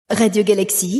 Radio Galaxy.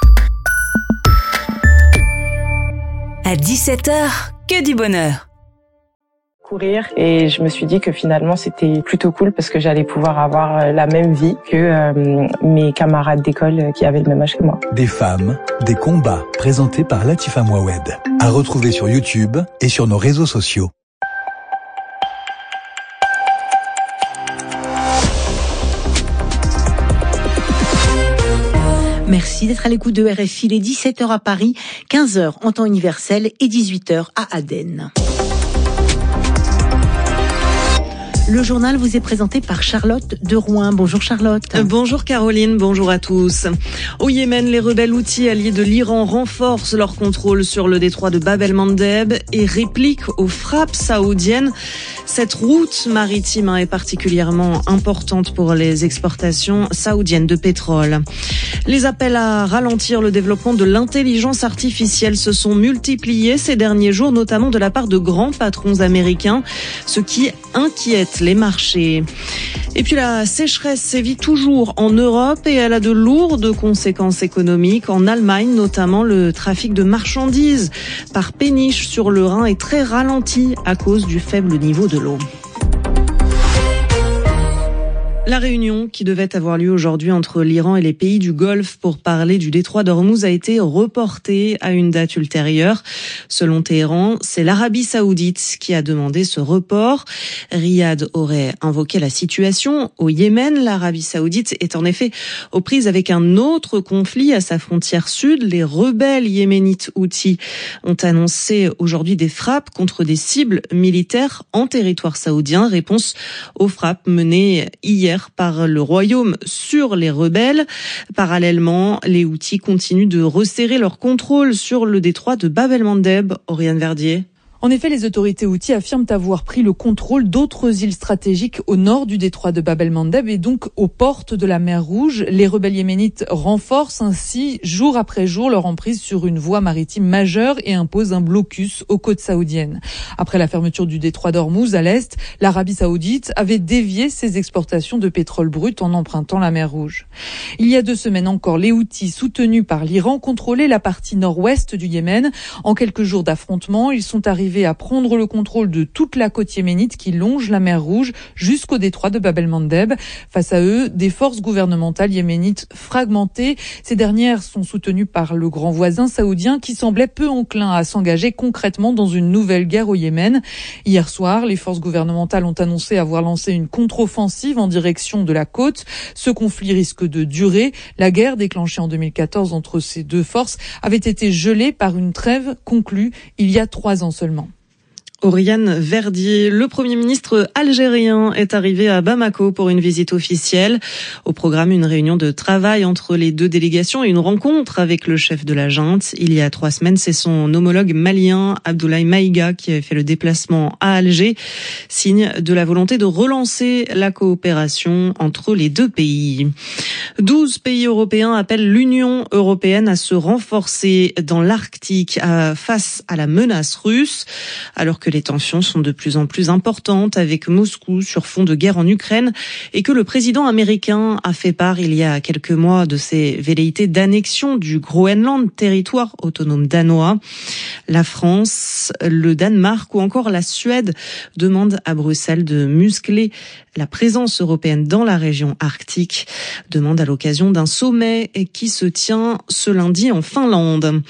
À 17h, que du bonheur. Courir, et je me suis dit que finalement c'était plutôt cool parce que j'allais pouvoir avoir la même vie que mes camarades d'école qui avaient le même âge que moi. Des femmes, des combats, présentés par Latifa Mouawed. À retrouver sur YouTube et sur nos réseaux sociaux. Merci d'être à l'écoute de RFI, les 17h à Paris, 15h en temps universel et 18h à Aden. Le journal vous est présenté par Charlotte de Rouen. Bonjour Charlotte. Bonjour Caroline, bonjour à tous. Au Yémen, les rebelles houthis alliés de l'Iran renforcent leur contrôle sur le détroit de Bab el-Mandeb et répliquent aux frappes saoudiennes. Cette route maritime est particulièrement importante pour les exportations saoudiennes de pétrole. Les appels à ralentir le développement de l'intelligence artificielle se sont multipliés ces derniers jours, notamment de la part de grands patrons américains, ce qui inquiète les marchés. Et puis la sécheresse sévit toujours en Europe et elle a de lourdes conséquences économiques. En Allemagne, notamment, le trafic de marchandises par péniche sur le Rhin est très ralenti à cause du faible niveau de l'eau. La réunion qui devait avoir lieu aujourd'hui entre l'Iran et les pays du Golfe pour parler du détroit d'Ormuz a été reportée à une date ultérieure. Selon Téhéran, c'est l'Arabie Saoudite qui a demandé ce report. Riyad aurait invoqué la situation au Yémen. L'Arabie Saoudite est en effet aux prises avec un autre conflit à sa frontière sud. Les rebelles yéménites houthis ont annoncé aujourd'hui des frappes contre des cibles militaires en territoire saoudien. Réponse aux frappes menées hier par le Royaume sur les rebelles. Parallèlement, les Houthis continuent de resserrer leur contrôle sur le détroit de Bab el-Mandeb. Oriane Verdier. En effet, les autorités houthis affirment avoir pris le contrôle d'autres îles stratégiques au nord du détroit de Bab el-Mandeb et donc aux portes de la mer Rouge. Les rebelles yéménites renforcent ainsi jour après jour leur emprise sur une voie maritime majeure et imposent un blocus aux côtes saoudiennes. Après la fermeture du détroit d'Ormuz à l'est, l'Arabie saoudite avait dévié ses exportations de pétrole brut en empruntant la mer Rouge. Il y a 2 semaines encore, les Houthis, soutenus par l'Iran, contrôlaient la partie nord-ouest du Yémen. En quelques jours d'affrontement, ils sont arrivés à prendre le contrôle de toute la côte yéménite qui longe la mer Rouge jusqu'au détroit de Bab el-Mandeb. Face à eux, des forces gouvernementales yéménites fragmentées. Ces dernières sont soutenues par le grand voisin saoudien qui semblait peu enclin à s'engager concrètement dans une nouvelle guerre au Yémen. Hier soir, les forces gouvernementales ont annoncé avoir lancé une contre-offensive en direction de la côte. Ce conflit risque de durer. La guerre déclenchée en 2014 entre ces deux forces avait été gelée par une trêve conclue il y a 3 ans seulement. Oriane Verdier, le Premier ministre algérien est arrivé à Bamako pour une visite officielle. Au programme, une réunion de travail entre les 2 délégations et une rencontre avec le chef de la junte. Il y a 3 semaines, c'est son homologue malien, Abdoulaye Maïga, qui avait fait le déplacement à Alger, signe de la volonté de relancer la coopération entre les 2 pays. 12 pays européens appellent l'Union européenne à se renforcer dans l'Arctique face à la menace russe, alors que les tensions sont de plus en plus importantes avec Moscou sur fond de guerre en Ukraine et que le président américain a fait part il y a quelques mois de ses velléités d'annexion du Groenland, territoire autonome danois. La France, le Danemark ou encore la Suède demandent à Bruxelles de muscler la présence européenne dans la région arctique, demande à l'occasion d'un sommet qui se tient ce lundi en Finlande.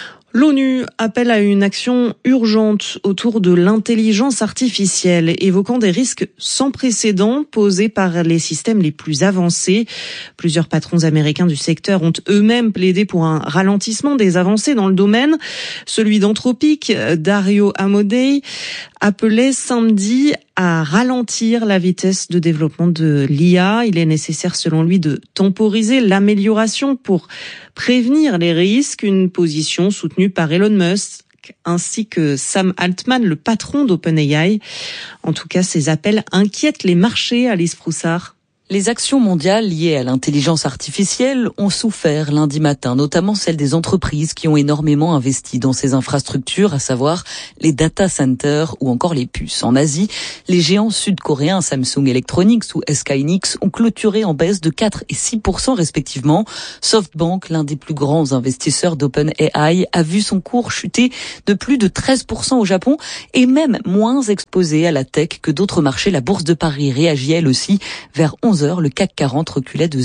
L'ONU appelle à une action urgente autour de l'intelligence artificielle, évoquant des risques sans précédent posés par les systèmes les plus avancés. Plusieurs patrons américains du secteur ont eux-mêmes plaidé pour un ralentissement des avancées dans le domaine. Celui d'Anthropic, Dario Amodei, appelait samedi à ralentir la vitesse de développement de l'IA. Il est nécessaire, selon lui, de temporiser l'amélioration pour prévenir les risques, une position soutenue par Elon Musk ainsi que Sam Altman, le patron d'OpenAI. En tout cas, ces appels inquiètent les marchés, Alice Broussard. Les actions mondiales liées à l'intelligence artificielle ont souffert lundi matin, notamment celles des entreprises qui ont énormément investi dans ces infrastructures, à savoir les data centers ou encore les puces. En Asie, les géants sud-coréens Samsung Electronics ou SK Hynix ont clôturé en baisse de 4 et 6% respectivement. SoftBank, l'un des plus grands investisseurs d'OpenAI, a vu son cours chuter de plus de 13% au Japon et même moins exposé à la tech que d'autres marchés. La bourse de Paris réagit elle aussi vers 11h. Le CAC 40 reculait de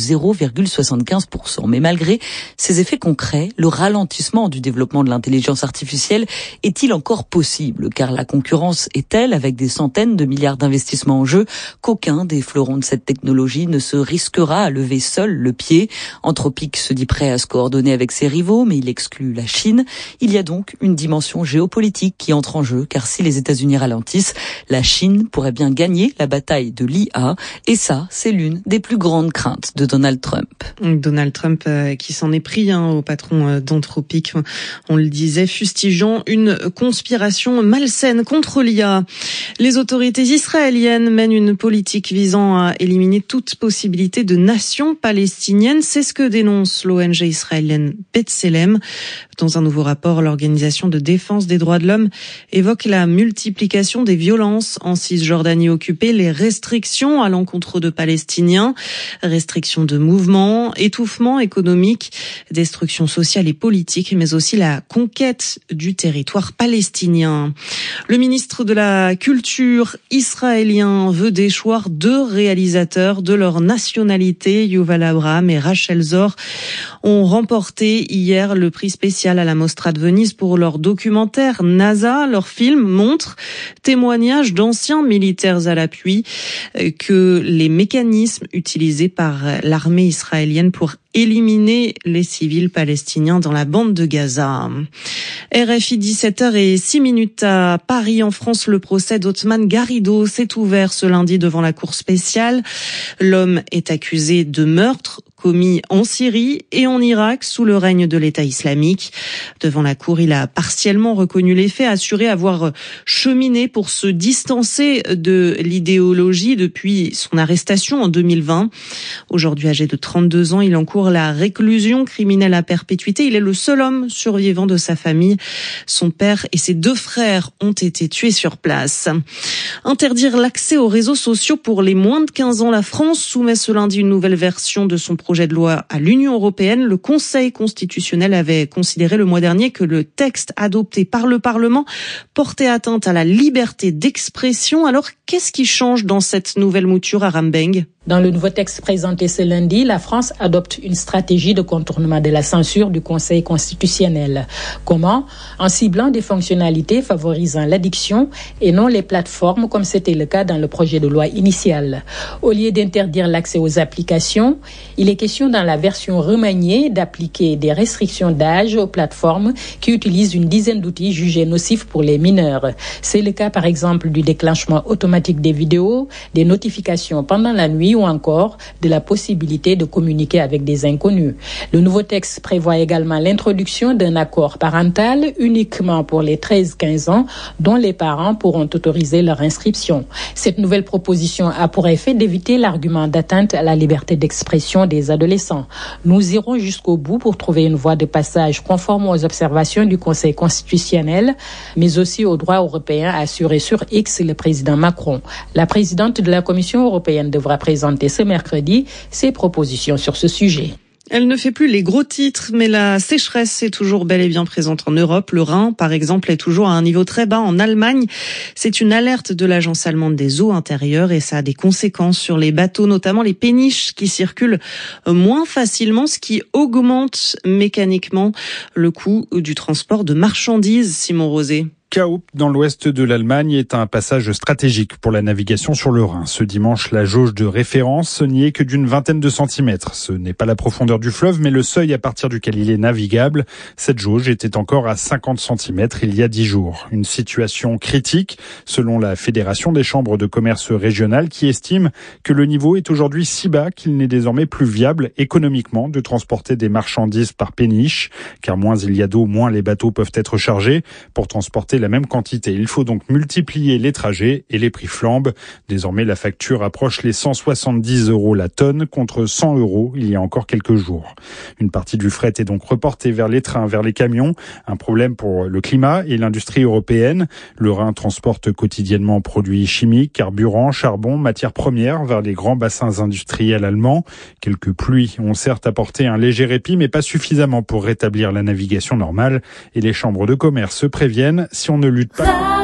0,75%. Mais malgré ces effets concrets, le ralentissement du développement de l'intelligence artificielle est-il encore possible? Car la concurrence est telle, avec des centaines de milliards d'investissements en jeu, qu'aucun des fleurons de cette technologie ne se risquera à lever seul le pied. Anthropic se dit prêt à se coordonner avec ses rivaux, mais il exclut la Chine. Il y a donc une dimension géopolitique qui entre en jeu, car si les États-Unis ralentissent, la Chine pourrait bien gagner la bataille de l'IA. Et ça, c'est l'une des plus grandes craintes de Donald Trump. Donald Trump qui s'en est pris au patron d'Anthropic, on le disait, fustigeant une conspiration malsaine contre l'IA. Les autorités israéliennes mènent une politique visant à éliminer toute possibilité de nation palestinienne. C'est ce que dénonce l'ONG israélienne B'Tselem. Dans un nouveau rapport, l'organisation de défense des droits de l'homme évoque la multiplication des violences en Cisjordanie occupée, les restrictions à l'encontre de Palestiniens, restrictions de mouvements, étouffement économique, destruction sociale et politique, mais aussi la conquête du territoire palestinien. Le ministre de la Culture israélien veut déchoir 2 réalisateurs de leur nationalité. Yuval Abraham et Rachel Zor ont remporté hier le prix spécial à la Mostra de Venise pour leur documentaire NASA. Leur film montre, témoignage d'anciens militaires à l'appui, que les mécanismes utilisés par l'armée israélienne pour éliminer les civils palestiniens dans la bande de Gaza. RFI 17h06 à Paris, en France, le procès d'Othman Garrido s'est ouvert ce lundi devant la cour spéciale. L'homme est accusé de meurtre commis en Syrie et en Irak sous le règne de l'État islamique. Devant la cour, il a partiellement reconnu les faits, assuré avoir cheminé pour se distancer de l'idéologie depuis son arrestation en 2020. Aujourd'hui âgé de 32 ans, il encourt la réclusion criminelle à perpétuité. Il est le seul homme survivant de sa famille. Son père et ses 2 frères ont été tués sur place. Interdire l'accès aux réseaux sociaux pour les moins de 15 ans. La France soumet ce lundi une nouvelle version de son projet de loi à l'Union européenne. Le Conseil constitutionnel avait considéré le mois dernier que le texte adopté par le Parlement portait atteinte à la liberté d'expression. Alors, qu'est-ce qui change dans cette nouvelle mouture à Rambeng ? Dans le nouveau texte présenté ce lundi, la France adopte une stratégie de contournement de la censure du Conseil constitutionnel. Comment ? En ciblant des fonctionnalités favorisant l'addiction et non les plateformes comme c'était le cas dans le projet de loi initial. Au lieu d'interdire l'accès aux applications, il est question dans la version remaniée d'appliquer des restrictions d'âge aux plateformes qui utilisent une dizaine d'outils jugés nocifs pour les mineurs. C'est le cas par exemple du déclenchement automatique des vidéos, des notifications pendant la nuit ou encore de la possibilité de communiquer avec des inconnus. Le nouveau texte prévoit également l'introduction d'un accord parental uniquement pour les 13-15 ans dont les parents pourront autoriser leur inscription. Cette nouvelle proposition a pour effet d'éviter l'argument d'atteinte à la liberté d'expression des adolescents. Nous irons jusqu'au bout pour trouver une voie de passage conforme aux observations du Conseil constitutionnel, mais aussi au droit européen, a assuré sur X le président Macron. La présidente de la Commission européenne devra présenter ce mercredi ses propositions sur ce sujet. Elle ne fait plus les gros titres, mais la sécheresse est toujours bel et bien présente en Europe. Le Rhin, par exemple, est toujours à un niveau très bas en Allemagne. C'est une alerte de l'Agence allemande des eaux intérieures et ça a des conséquences sur les bateaux, notamment les péniches qui circulent moins facilement, ce qui augmente mécaniquement le coût du transport de marchandises. Simon Rosé. Kaup, dans l'ouest de l'Allemagne, est un passage stratégique pour la navigation sur le Rhin. Ce dimanche, la jauge de référence n'y est que d'une vingtaine de centimètres. Ce n'est pas la profondeur du fleuve, mais le seuil à partir duquel il est navigable. Cette jauge était encore à 50 centimètres il y a 10 jours. Une situation critique, selon la Fédération des chambres de commerce régionales, qui estime que le niveau est aujourd'hui si bas qu'il n'est désormais plus viable économiquement de transporter des marchandises par péniche. Car moins il y a d'eau, moins les bateaux peuvent être chargés. Pour transporter la même quantité. Il faut donc multiplier les trajets et les prix flambent. Désormais, la facture approche les 170 € la tonne contre 100 € il y a encore quelques jours. Une partie du fret est donc reportée vers les trains, vers les camions. Un problème pour le climat et l'industrie européenne. Le Rhin transporte quotidiennement produits chimiques, carburants, charbon, matières premières vers les grands bassins industriels allemands. Quelques pluies ont certes apporté un léger répit, mais pas suffisamment pour rétablir la navigation normale. Et les chambres de commerce se préviennent, si on ne lutte pas...